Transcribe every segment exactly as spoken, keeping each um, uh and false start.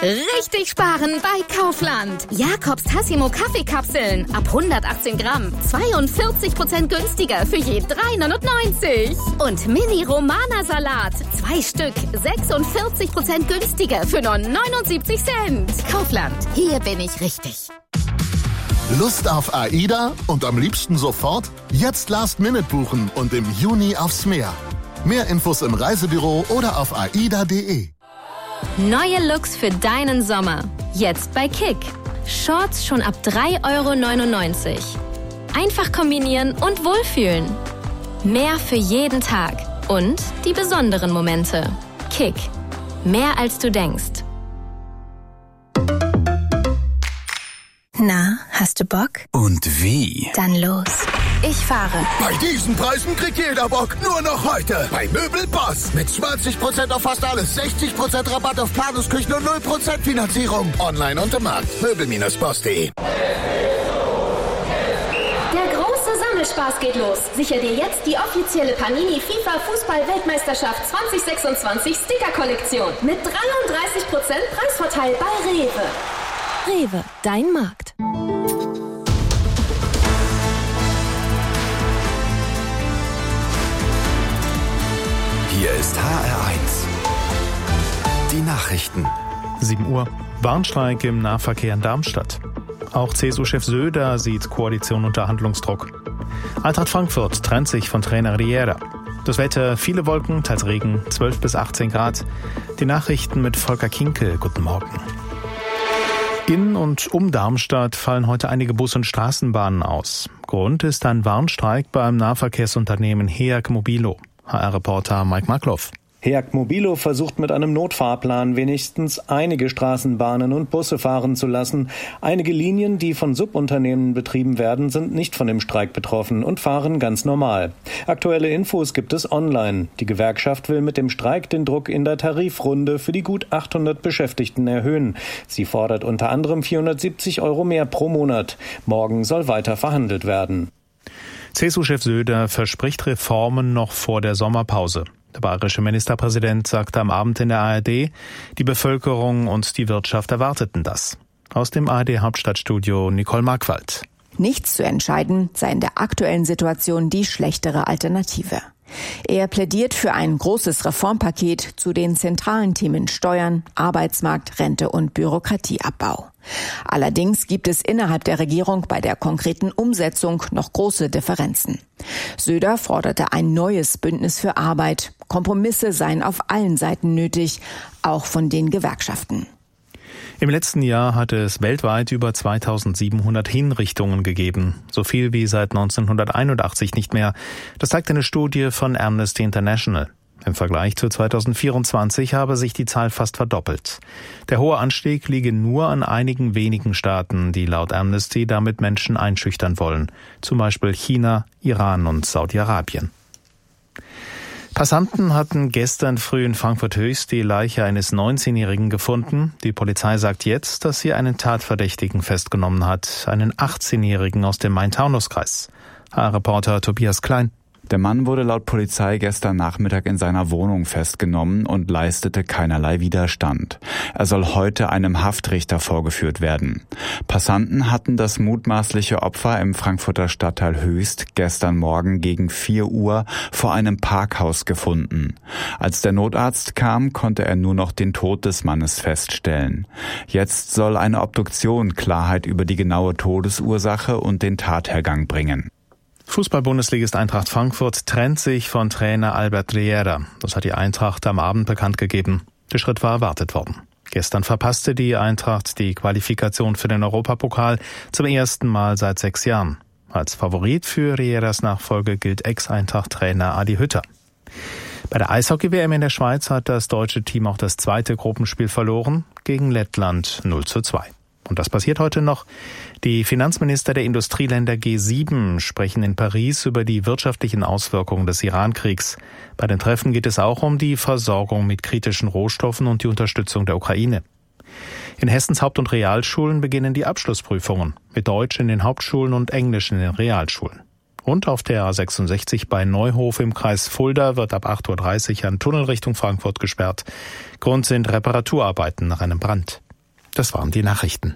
Richtig sparen bei Kaufland. Jakobs Tassimo Kaffeekapseln ab hundertachtzehn Gramm. zweiundvierzig Prozent günstiger für je drei neunundneunzig. Und Mini Romana Salat. Zwei Stück. sechsundvierzig Prozent günstiger für nur neunundsiebzig Cent. Kaufland. Hier bin ich richtig. Lust auf AIDA und am liebsten sofort? Jetzt Last Minute buchen und im Juni aufs Meer. Mehr Infos im Reisebüro oder auf aida punkt de. Neue Looks für deinen Sommer. Jetzt bei Kick. Shorts schon ab drei Euro neunundneunzig. Einfach kombinieren und wohlfühlen. Mehr für jeden Tag. Und die besonderen Momente. Kick. Mehr als du denkst. Na, hast du Bock? Und wie? Dann los. Ich fahre. Bei diesen Preisen kriegt jeder Bock. Nur noch heute. Bei Möbelboss. Mit zwanzig Prozent auf fast alles. sechzig Prozent Rabatt auf Planungsküchen und null Prozent Finanzierung. Online und im Markt. Möbel Bindestrich boss punkt de. Der große Sammelspaß geht los. Sicher dir jetzt die offizielle Panini FIFA Fußball-Weltmeisterschaft zwanzig sechsundzwanzig Sticker-Kollektion. Mit dreiunddreißig Prozent Preisvorteil bei Rewe. Rewe, dein Markt. Hier ist H R eins. Die Nachrichten. sieben Uhr. Warnstreik im Nahverkehr in Darmstadt. Auch C S U-Chef Söder sieht Koalition unter Handlungsdruck. Eintracht Frankfurt trennt sich von Trainer Riera. Das Wetter, viele Wolken, teils Regen, zwölf bis achtzehn Grad. Die Nachrichten mit Volker Kinkel. Guten Morgen. In und um Darmstadt fallen heute einige Bus- und Straßenbahnen aus. Grund ist ein Warnstreik beim Nahverkehrsunternehmen Heag Mobilo. H R-Reporter Mike Markloff. Heag Mobilo versucht mit einem Notfahrplan wenigstens einige Straßenbahnen und Busse fahren zu lassen. Einige Linien, die von Subunternehmen betrieben werden, sind nicht von dem Streik betroffen und fahren ganz normal. Aktuelle Infos gibt es online. Die Gewerkschaft will mit dem Streik den Druck in der Tarifrunde für die gut achthundert Beschäftigten erhöhen. Sie fordert unter anderem vierhundertsiebzig Euro mehr pro Monat. Morgen soll weiter verhandelt werden. C S U-Chef Söder verspricht Reformen noch vor der Sommerpause. Der bayerische Ministerpräsident sagte am Abend in der A R D, die Bevölkerung und die Wirtschaft erwarteten das. Aus dem A R D-Hauptstadtstudio Nicole Markwald. Nichts zu entscheiden sei in der aktuellen Situation die schlechtere Alternative. Er plädiert für ein großes Reformpaket zu den zentralen Themen Steuern, Arbeitsmarkt, Rente und Bürokratieabbau. Allerdings gibt es innerhalb der Regierung bei der konkreten Umsetzung noch große Differenzen. Söder forderte ein neues Bündnis für Arbeit. Kompromisse seien auf allen Seiten nötig, auch von den Gewerkschaften. Im letzten Jahr hatte es weltweit über zweitausendsiebenhundert Hinrichtungen gegeben. So viel wie seit neunzehnhunderteinundachtzig nicht mehr. Das zeigt eine Studie von Amnesty International. Im Vergleich zu zweitausendvierundzwanzig habe sich die Zahl fast verdoppelt. Der hohe Anstieg liege nur an einigen wenigen Staaten, die laut Amnesty damit Menschen einschüchtern wollen. Zum Beispiel China, Iran und Saudi-Arabien. Passanten hatten gestern früh in Frankfurt-Höchst die Leiche eines neunzehnjährigen gefunden. Die Polizei sagt jetzt, dass sie einen Tatverdächtigen festgenommen hat, einen achtzehnjährigen aus dem Main-Taunus-Kreis. H R-Reporter Tobias Klein. Der Mann wurde laut Polizei gestern Nachmittag in seiner Wohnung festgenommen und leistete keinerlei Widerstand. Er soll heute einem Haftrichter vorgeführt werden. Passanten hatten das mutmaßliche Opfer im Frankfurter Stadtteil Höchst gestern Morgen gegen vier Uhr vor einem Parkhaus gefunden. Als der Notarzt kam, konnte er nur noch den Tod des Mannes feststellen. Jetzt soll eine Obduktion Klarheit über die genaue Todesursache und den Tathergang bringen. Fußball-Bundesligist Eintracht Frankfurt trennt sich von Trainer Albert Riera. Das hat die Eintracht am Abend bekannt gegeben. Der Schritt war erwartet worden. Gestern verpasste die Eintracht die Qualifikation für den Europapokal zum ersten Mal seit sechs Jahren. Als Favorit für Rieras Nachfolge gilt Ex-Eintracht-Trainer Adi Hütter. Bei der Eishockey-W M in der Schweiz hat das deutsche Team auch das zweite Gruppenspiel verloren, gegen Lettland null zu zwei. Und das passiert heute noch. Die Finanzminister der Industrieländer G sieben sprechen in Paris über die wirtschaftlichen Auswirkungen des Iran-Kriegs. Bei den Treffen geht es auch um die Versorgung mit kritischen Rohstoffen und die Unterstützung der Ukraine. In Hessens Haupt- und Realschulen beginnen die Abschlussprüfungen. Mit Deutsch in den Hauptschulen und Englisch in den Realschulen. Und auf der A sechsundsechzig bei Neuhof im Kreis Fulda wird ab acht Uhr dreißig ein Tunnel Richtung Frankfurt gesperrt. Grund sind Reparaturarbeiten nach einem Brand. Das waren die Nachrichten.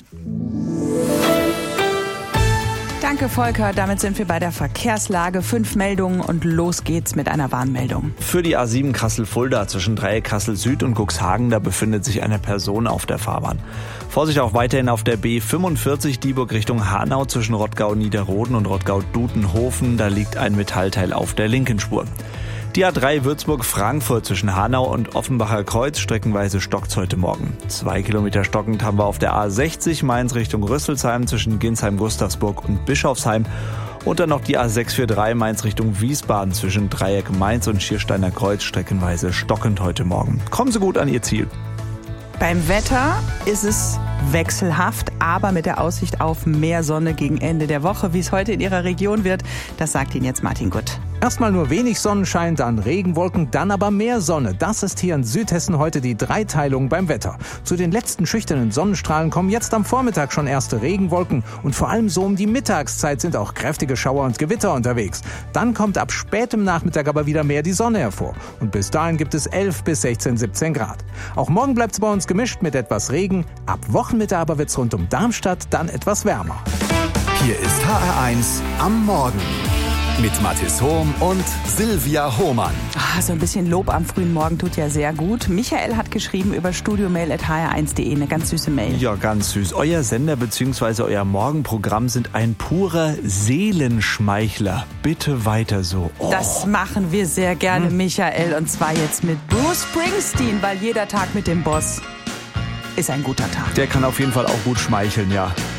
Danke, Volker. Damit sind wir bei der Verkehrslage. Fünf Meldungen und los geht's mit einer Warnmeldung. Für die A sieben Kassel-Fulda zwischen Dreieck Kassel-Süd und Cuxhagen, da befindet sich eine Person auf der Fahrbahn. Vorsicht auch weiterhin auf der B fünfundvierzig Dieburg Richtung Hanau zwischen Rottgau-Niederroden und Rottgau-Dutenhofen. Da liegt ein Metallteil auf der linken Spur. Die A drei Würzburg-Frankfurt zwischen Hanau und Offenbacher Kreuz streckenweise stockt's heute Morgen. Zwei Kilometer stockend haben wir auf der A sechzig Mainz Richtung Rüsselsheim zwischen Ginsheim-Gustavsburg und Bischofsheim. Und dann noch die A sechs vier drei Mainz Richtung Wiesbaden zwischen Dreieck Mainz und Schiersteiner Kreuz streckenweise stockend heute Morgen. Kommen Sie gut an Ihr Ziel. Beim Wetter ist es wechselhaft, aber mit der Aussicht auf mehr Sonne gegen Ende der Woche. Wie es heute in Ihrer Region wird, das sagt Ihnen jetzt Martin Gutt. Erstmal nur wenig Sonnenschein, dann Regenwolken, dann aber mehr Sonne. Das ist hier in Südhessen heute die Dreiteilung beim Wetter. Zu den letzten schüchternen Sonnenstrahlen kommen jetzt am Vormittag schon erste Regenwolken und vor allem so um die Mittagszeit sind auch kräftige Schauer und Gewitter unterwegs. Dann kommt ab spätem Nachmittag aber wieder mehr die Sonne hervor. Und bis dahin gibt es elf bis sechzehn, siebzehn Grad. Auch morgen bleibt es bei uns gemischt mit etwas Regen. Ab Wochenmitte aber wird es rund um Darmstadt dann etwas wärmer. Hier ist H R eins am Morgen. Mit Mathis Hohm und Silvia Hohmann. Ah, so ein bisschen Lob am frühen Morgen tut ja sehr gut. Michael hat geschrieben über studiomail at h r eins punkt de, eine ganz süße Mail. Ja, ganz süß. Euer Sender bzw. euer Morgenprogramm sind ein purer Seelenschmeichler. Bitte weiter so. Oh. Das machen wir sehr gerne, hm. Michael. Und zwar jetzt mit Bruce Springsteen, weil jeder Tag mit dem Boss ist ein guter Tag. Der kann auf jeden Fall auch gut schmeicheln, ja.